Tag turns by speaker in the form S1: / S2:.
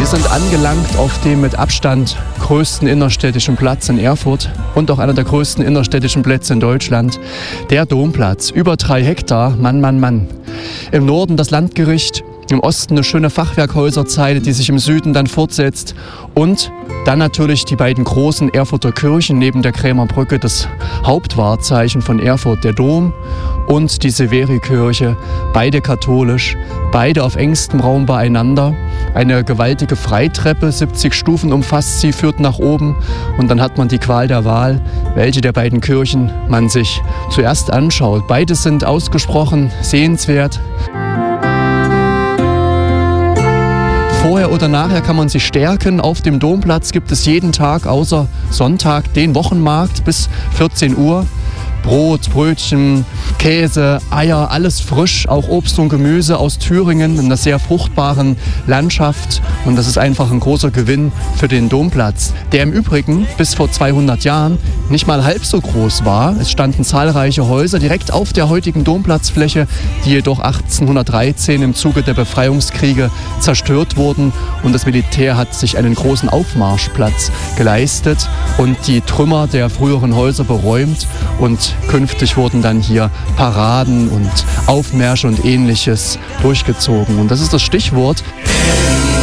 S1: sind angelangt auf dem mit Abstand größten innerstädtischen Platz in Erfurt und auch einer der größten innerstädtischen Plätze in Deutschland, der Domplatz. Über 3 Hektar, Mann, Mann, Mann. Im Norden das Landgericht, im Osten eine schöne Fachwerkhäuserzeile, die sich im Süden dann fortsetzt. Und dann natürlich die beiden großen Erfurter Kirchen neben der Krämerbrücke, das Hauptwahrzeichen von Erfurt, der Dom und die Severikirche, beide katholisch, beide auf engstem Raum beieinander. Eine gewaltige Freitreppe, 70 Stufen umfasst sie, führt nach oben und dann hat man die Qual der Wahl, welche der beiden Kirchen man sich zuerst anschaut. Beide sind ausgesprochen sehenswert. Vorher oder nachher kann man sich stärken. Auf dem Domplatz gibt es jeden Tag außer Sonntag den Wochenmarkt bis 14 Uhr. Brot, Brötchen, Käse, Eier, alles frisch, auch Obst und Gemüse aus Thüringen in einer sehr fruchtbaren Landschaft. Und das ist einfach ein großer Gewinn für den Domplatz, der im Übrigen bis vor 200 Jahren nicht mal halb so groß war. Es standen zahlreiche Häuser direkt auf der heutigen Domplatzfläche, die jedoch 1813 im Zuge der Befreiungskriege zerstört wurden. Und das Militär hat sich einen großen Aufmarschplatz geleistet und die Trümmer der früheren Häuser beräumt. Und künftig wurden dann hier Paraden und Aufmärsche und Ähnliches durchgezogen. Und das ist das Stichwort.